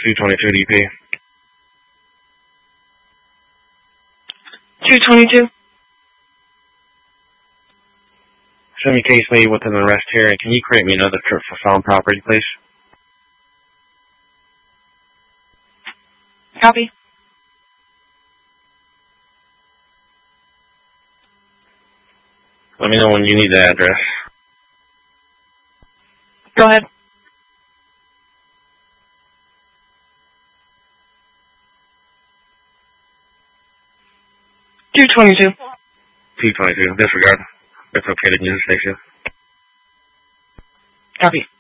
222 DP. 222. Show me case lead with an arrest here, and can you create me another trip for found property, please? Copy. Let me know when you need the address. Go ahead. $222. 222. Disregard. It's okay to use the station. Copy.